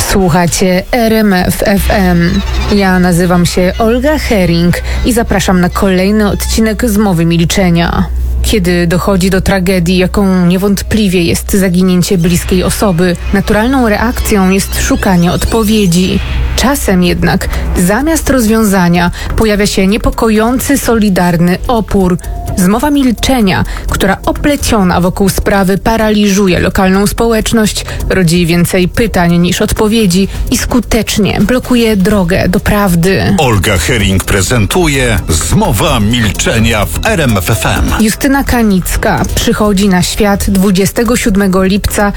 Słuchacie RMF FM. Ja nazywam się Olga Hering i zapraszam na kolejny odcinek Zmowy Milczenia. Kiedy dochodzi do tragedii, jaką niewątpliwie jest zaginięcie bliskiej osoby, naturalną reakcją jest szukanie odpowiedzi. Czasem jednak zamiast rozwiązania pojawia się niepokojący, solidarny opór. Zmowa milczenia, która opleciona wokół sprawy paraliżuje lokalną społeczność, rodzi więcej pytań niż odpowiedzi i skutecznie blokuje drogę do prawdy. Olga Hering prezentuje Zmowa Milczenia w RMF FM. Justyna Kanicka przychodzi na świat 27 lipca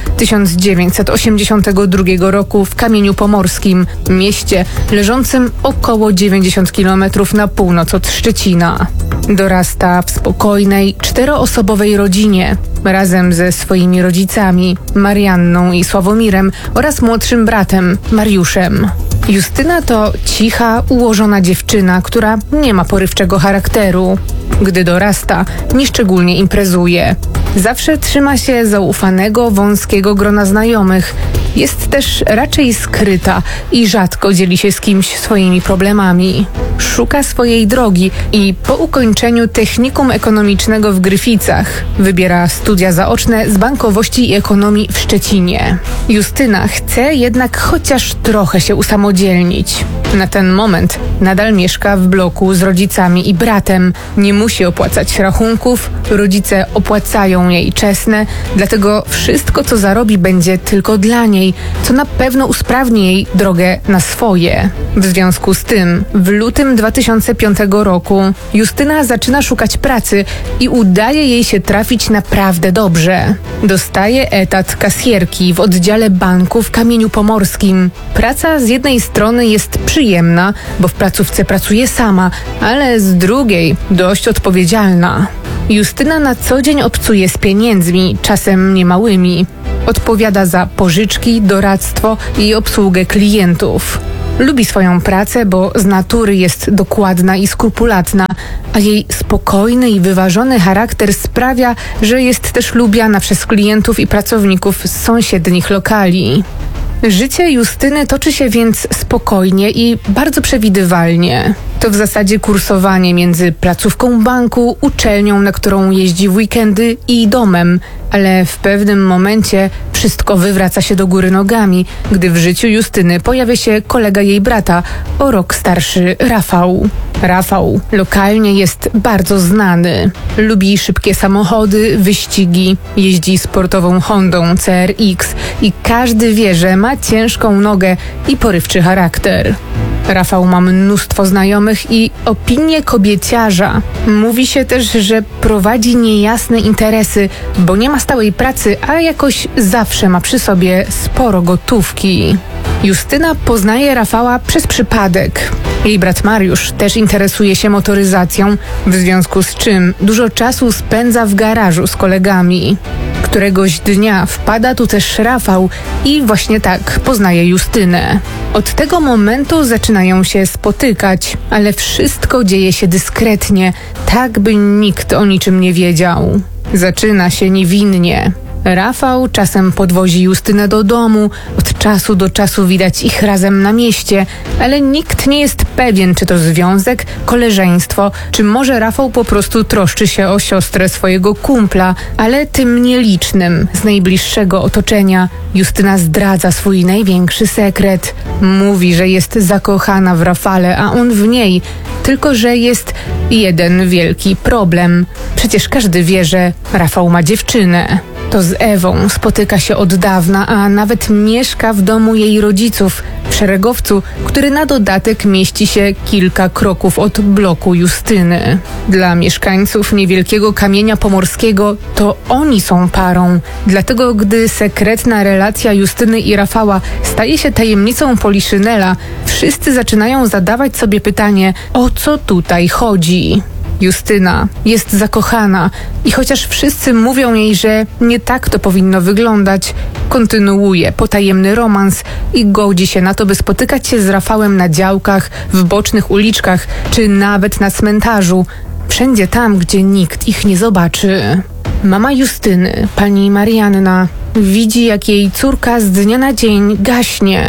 1982 roku w Kamieniu Pomorskim, mieście leżącym około 90 km na północ od Szczecina. Dorasta w spokojnej, 4-osobowej rodzinie razem ze swoimi rodzicami, Marianną i Sławomirem oraz młodszym bratem, Mariuszem. Justyna to cicha, ułożona dziewczyna, która nie ma porywczego charakteru. Gdy dorasta, nieszczególnie imprezuje. Zawsze trzyma się zaufanego, wąskiego grona znajomych. Jest też raczej skryta i rzadko dzieli się z kimś swoimi problemami. Szuka swojej drogi i po ukończeniu technikum ekonomicznego w Gryficach wybiera studia zaoczne z bankowości i ekonomii w Szczecinie. Justyna chce jednak chociaż trochę się usamodzielnić. Na ten moment nadal mieszka w bloku z rodzicami i bratem. Nie musi opłacać rachunków, rodzice opłacają jej czesne, dlatego wszystko, co zarobi, będzie tylko dla niej, co na pewno usprawni jej drogę na swoje. W związku z tym, w lutym 2005 roku Justyna zaczyna szukać pracy i udaje jej się trafić naprawdę dobrze. Dostaje etat kasjerki w oddziale banku w Kamieniu Pomorskim. Praca z jednej strony jest przyjemna, bo w placówce pracuje sama, ale z drugiej dość odpowiedzialna. Justyna na co dzień obcuje z pieniędzmi, czasem niemałymi. Odpowiada za pożyczki, doradztwo i obsługę klientów. Lubi swoją pracę, bo z natury jest dokładna i skrupulatna, a jej spokojny i wyważony charakter sprawia, że jest też lubiana przez klientów i pracowników z sąsiednich lokali. Życie Justyny toczy się więc spokojnie i bardzo przewidywalnie. To w zasadzie kursowanie między placówką banku, uczelnią, na którą jeździ w weekendy i domem, ale w pewnym momencie wszystko wywraca się do góry nogami, gdy w życiu Justyny pojawia się kolega jej brata, o rok starszy Rafał. Rafał lokalnie jest bardzo znany. Lubi szybkie samochody, wyścigi, jeździ sportową Hondą CRX i każdy wie, że ma ciężką nogę i porywczy charakter. Rafał ma mnóstwo znajomych i opinię kobieciarza. Mówi się też, że prowadzi niejasne interesy, bo nie ma stałej pracy, a jakoś zawsze ma przy sobie sporo gotówki. Justyna poznaje Rafała przez przypadek. Jej brat Mariusz też interesuje się motoryzacją, w związku z czym dużo czasu spędza w garażu z kolegami. Któregoś dnia wpada tu też Rafał i właśnie tak poznaje Justynę. Od tego momentu zaczynają się spotykać, ale wszystko dzieje się dyskretnie, tak by nikt o niczym nie wiedział. Zaczyna się niewinnie. Rafał czasem podwozi Justynę do domu, od czasu do czasu widać ich razem na mieście, ale nikt nie jest pewien, czy to związek, koleżeństwo, czy może Rafał po prostu troszczy się o siostrę swojego kumpla, ale tym nielicznym z najbliższego otoczenia Justyna zdradza swój największy sekret. Mówi, że jest zakochana w Rafale, a on w niej, tylko że jest jeden wielki problem. Przecież każdy wie, że Rafał ma dziewczynę. To z Ewą spotyka się od dawna, a nawet mieszka w domu jej rodziców, w Szeregowcu, który na dodatek mieści się kilka kroków od bloku Justyny. Dla mieszkańców niewielkiego Kamienia Pomorskiego to oni są parą. Dlatego gdy sekretna relacja Justyny i Rafała staje się tajemnicą Poliszynela, wszyscy zaczynają zadawać sobie pytanie, o co tutaj chodzi. Justyna jest zakochana i chociaż wszyscy mówią jej, że nie tak to powinno wyglądać, kontynuuje potajemny romans i godzi się na to, by spotykać się z Rafałem na działkach, w bocznych uliczkach czy nawet na cmentarzu. Wszędzie tam, gdzie nikt ich nie zobaczy. Mama Justyny, pani Marianna, widzi, jak jej córka z dnia na dzień gaśnie.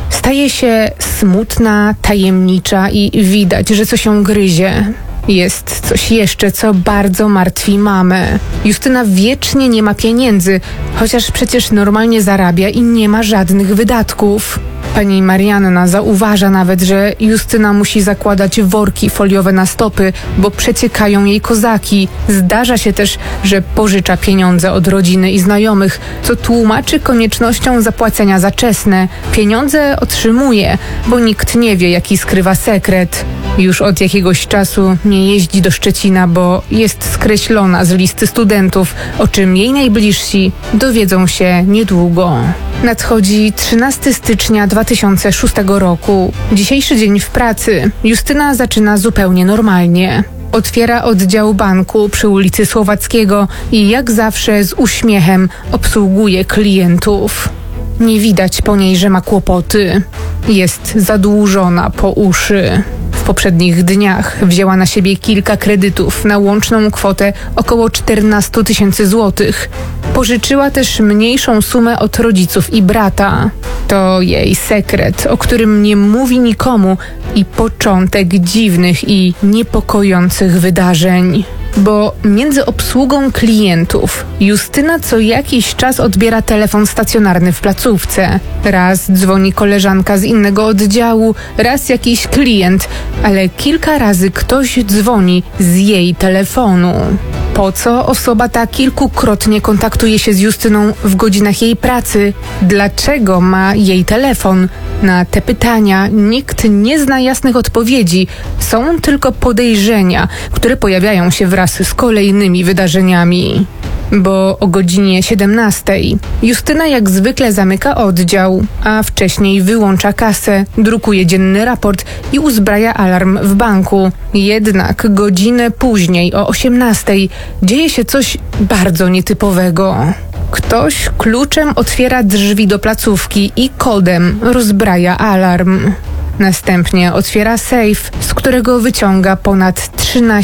Staje się smutna, tajemnicza i widać, że coś ją gryzie. Jest coś jeszcze, co bardzo martwi mamę. Justyna wiecznie nie ma pieniędzy, chociaż przecież normalnie zarabia i nie ma żadnych wydatków. Pani Marianna zauważa nawet, że Justyna musi zakładać worki foliowe na stopy, bo przeciekają jej kozaki. Zdarza się też, że pożycza pieniądze od rodziny i znajomych, co tłumaczy koniecznością zapłacenia za czesne. Pieniądze otrzymuje, bo nikt nie wie, jaki skrywa sekret. Już od jakiegoś czasu nie jeździ do Szczecina, bo jest skreślona z listy studentów, o czym jej najbliżsi dowiedzą się niedługo. Nadchodzi 13 stycznia 2006 roku. Dzisiejszy dzień w pracy. Justyna zaczyna zupełnie normalnie. Otwiera oddział banku przy ulicy Słowackiego i jak zawsze z uśmiechem obsługuje klientów. Nie widać po niej, że ma kłopoty. Jest zadłużona po uszy. W poprzednich dniach wzięła na siebie kilka kredytów na łączną kwotę około 14 000 złotych. Pożyczyła też mniejszą sumę od rodziców i brata. To jej sekret, o którym nie mówi nikomu i początek dziwnych i niepokojących wydarzeń. Bo między obsługą klientów Justyna co jakiś czas odbiera telefon stacjonarny w placówce. Raz dzwoni koleżanka z innego oddziału, raz jakiś klient, ale kilka razy ktoś dzwoni z jej telefonu. Po co osoba ta kilkukrotnie kontaktuje się z Justyną w godzinach jej pracy? Dlaczego ma jej telefon? Na te pytania nikt nie zna jasnych odpowiedzi. Są tylko podejrzenia, które pojawiają się wraz z kolejnymi wydarzeniami. Bo o godzinie 17 Justyna jak zwykle zamyka oddział, a wcześniej wyłącza kasę, drukuje dzienny raport i uzbraja alarm w banku. Jednak godzinę później, o 18 dzieje się coś bardzo nietypowego. Ktoś kluczem otwiera drzwi do placówki i kodem rozbraja alarm. Następnie otwiera sejf, z którego wyciąga ponad 13